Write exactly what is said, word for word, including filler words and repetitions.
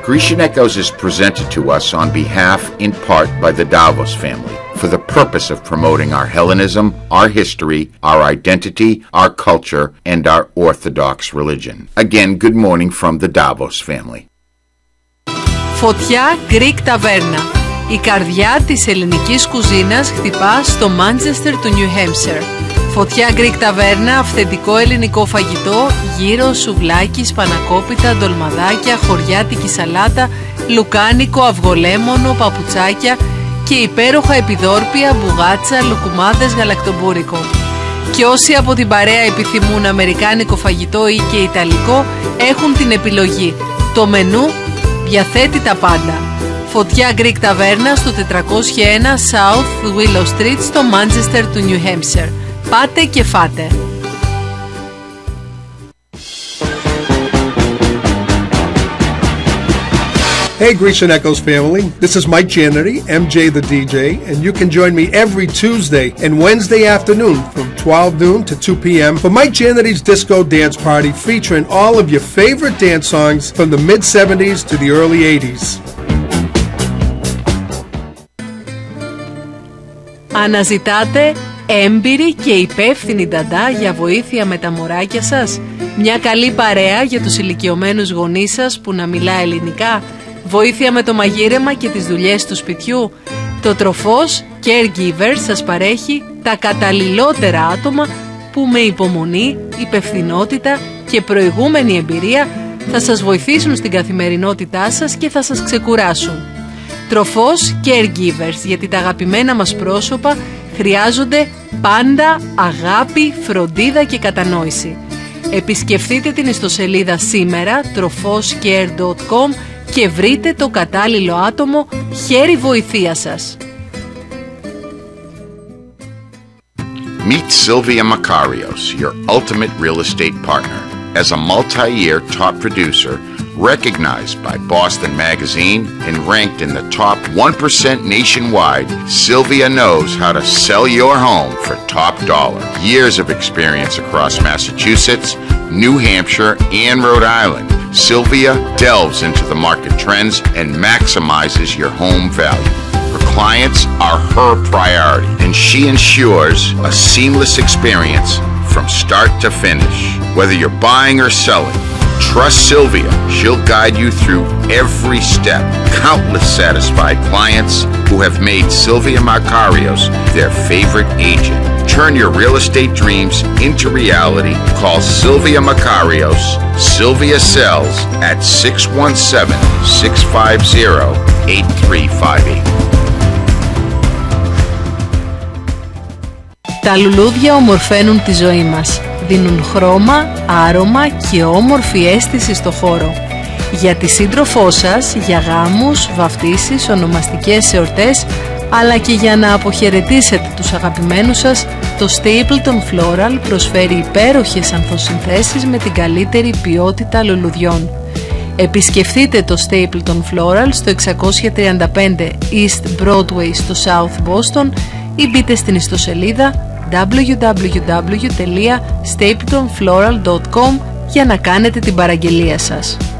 Grecian Echoes is presented to us on behalf, in part, by the Davos family, for the purpose of promoting our Hellenism, our history, our identity, our culture, and our Orthodox religion. Again, good morning from the Davos family. Φωτιά Greek Taverna. Η καρδιά της ελληνικής κουζίνας χτυπά στο Μάντσεστερ του Νιου Χέμψερ. Φωτιά Greek Taverna, αυθεντικό ελληνικό φαγητό, γύρο, σουβλάκι, σπανακόπιτα, ντολμαδάκια, χωριάτικη σαλάτα, λουκάνικο, αυγολέμονο, παπουτσάκια και υπέροχα επιδόρπια, μπουγάτσα, λουκουμάδες, γαλακτομπούρικο. Και όσοι από την παρέα επιθυμούν αμερικάνικο φαγητό ή και ιταλικό, έχουν την επιλογή. Το μενού διαθέτει τα πάντα. Φωτιά Greek Taverna στο τετρακόσια ένα South Willow Street στο Manchester του New Hampshire. Πάτε και φάτε. Hey Grecian Echoes family, this is Mike Janity, M J the D J, and you can join me every Tuesday and Wednesday afternoon from twelve noon to two p.m. for Mike Janity's Disco Dance Party featuring all of your favorite dance songs from the mid seventies to the early eighties. Αναζητάτε έμπειρη και υπεύθυνη νταντά για βοήθεια με τα μωράκια σας? Μια καλή παρέα για τους ηλικιωμένους γονείς σας που να μιλά ελληνικά? Βοήθεια με το μαγείρεμα και τις δουλειές του σπιτιού? Το Τροφός Caregiver σας παρέχει τα καταλληλότερα άτομα που με υπομονή, υπευθυνότητα και προηγούμενη εμπειρία θα σας βοηθήσουν στην καθημερινότητά σας και θα σας ξεκουράσουν. Τροφός Caregivers, γιατί τα αγαπημένα μας πρόσωπα χρειάζονται πάντα αγάπη, φροντίδα και κατανόηση. Επισκεφτείτε την ιστοσελίδα σήμερα τροφόσcare τελεία com και βρείτε το κατάλληλο άτομο χέρι βοηθείας σας. Meet Sylvia Makarios, your ultimate real estate partner. As a multi-year top producer, recognized by Boston Magazine and ranked in the top one percent nationwide, Sylvia knows how to sell your home for top dollar. Years of experience across Massachusetts, New Hampshire, and Rhode Island, Sylvia delves into the market trends and maximizes your home value. Her clients are her priority, and she ensures a seamless experience from start to finish. Whether you're buying or selling, trust Sylvia. She'll guide you through every step. Countless satisfied clients who have made Sylvia Makarios their favorite agent. Turn your real estate dreams into reality. Call Sylvia Makarios. Sylvia sells at six one seven, six five zero, eight three five eight. Τα λουλούδια ομορφαίνουν τη ζωή μας. Δίνουν χρώμα, άρωμα και όμορφη αίσθηση στο χώρο. Για τη σύντροφό σας, για γάμους, βαφτίσεις, ονομαστικές εορτές, αλλά και για να αποχαιρετήσετε τους αγαπημένους σας, το Stapleton Floral προσφέρει υπέροχες ανθοσυνθέσεις με την καλύτερη ποιότητα λουλουδιών. Επισκεφτείτε το Stapleton Floral στο εξακόσια τριάντα πέντε East Broadway στο South Boston ή μπείτε στην ιστοσελίδα double-u double-u double-u τελεία stapleton floral τελεία com για να κάνετε την παραγγελία σας.